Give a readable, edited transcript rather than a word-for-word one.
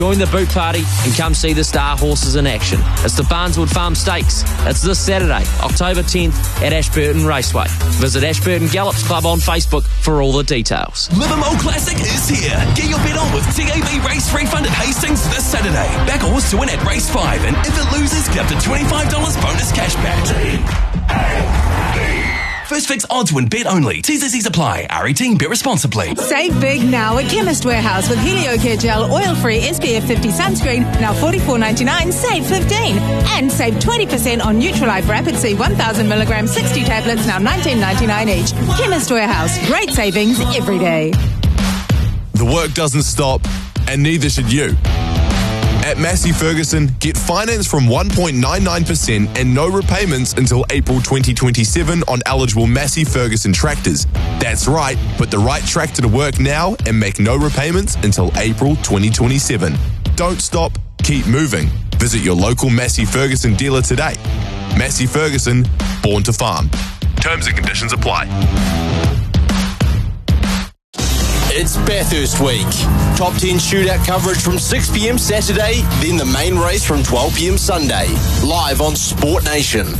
Join the boot party and come see the Star Horses in action. It's the Barneswood Farm Stakes. It's this Saturday, October 10th at Ashburton Raceway. Visit Ashburton Gallops Club on Facebook for all the details. Livermore Classic is here. Get your bet on with TAB Race Refund at Hastings this Saturday. Back a horse to win at race 5, and if it loses, get up to $25 bonus cash back. First fix odds win bet only. T&Cs apply. R18, bet responsibly. Save big now at Chemist Warehouse with HelioCare Gel Oil-Free SPF 50 sunscreen. Now $44.99, save 15. And save 20% on Neutralife Rapid C 1000 milligram 60 tablets, now $19.99 each. Chemist Warehouse. Great savings every day. The work doesn't stop, and neither should you. At Massey Ferguson, get finance from 1.99% and no repayments until April 2027 on eligible Massey Ferguson tractors. That's right, put the right tractor to work now and make no repayments until April 2027. Don't stop, keep moving. Visit your local Massey Ferguson dealer today. Massey Ferguson, born to farm. Terms and conditions apply. It's Bathurst Week. Top 10 shootout coverage from 6 p.m. Saturday, then the main race from 12 p.m. Sunday. Live on Sport Nation.